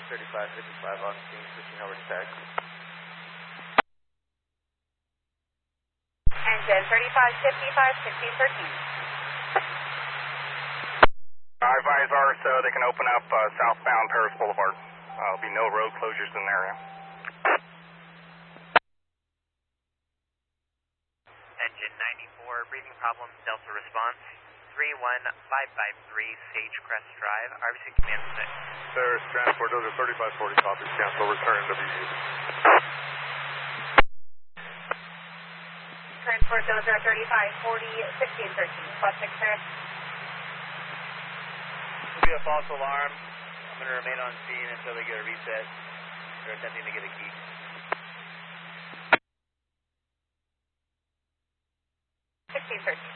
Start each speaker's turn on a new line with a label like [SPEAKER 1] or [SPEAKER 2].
[SPEAKER 1] 3555 on scene, switching over to tag.
[SPEAKER 2] Engine 3555, 1613.
[SPEAKER 3] I advise ours so they can open up southbound Paris Boulevard. There'll be no road closures in the area.
[SPEAKER 4] Engine 94, breathing problem, Delta response. 31553 Sagecrest Drive, RBC Command 6.
[SPEAKER 1] There's transport, those are 3540 copies, cancel, return WU.
[SPEAKER 2] Transport Dozer 3540, 1613, plus 6 clear.
[SPEAKER 5] Will be a false alarm. I'm going to remain on scene until they get a reset. They're attempting to get a key.
[SPEAKER 2] 1613.